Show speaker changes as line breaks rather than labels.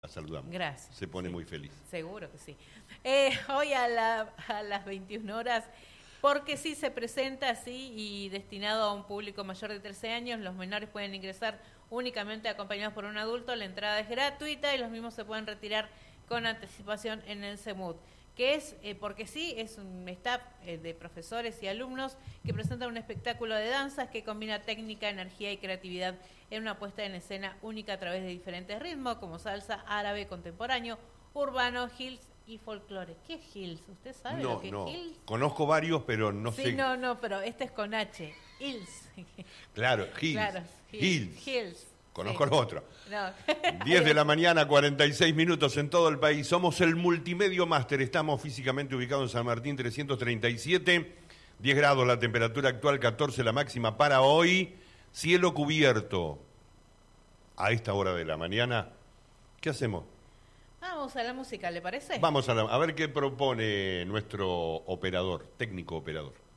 La saludamos.
Gracias.
Se pone muy feliz.
Seguro que sí. Hoy a las 21 horas, porque sí se presenta así y destinado a un público mayor de 13 años, los menores pueden ingresar únicamente acompañados por un adulto, la entrada es gratuita y los mismos se pueden retirar con anticipación en el CEMUT, que es, porque sí, es un staff de profesores y alumnos que presentan un espectáculo de danzas que combina técnica, energía y creatividad en una puesta en escena única a través de diferentes ritmos como salsa, árabe, contemporáneo, urbano, hills y folclore. ¿Qué es hills? ¿Usted sabe lo que es hills?
Conozco varios, pero no
Sí,
sé.
no, pero este es con H. Hills.
Claro, hills.
Claro, hills.
Conozco
Sí.
el otro.
No.
10 de la mañana, 46 minutos en todo el país. Somos el Multimedio Máster. Estamos físicamente ubicados en San Martín 337. 10 grados la temperatura actual, 14 la máxima para hoy. Cielo cubierto. A esta hora de la mañana, ¿qué hacemos?
Vamos a la música, ¿le parece?
Vamos a ver qué propone nuestro operador, técnico operador.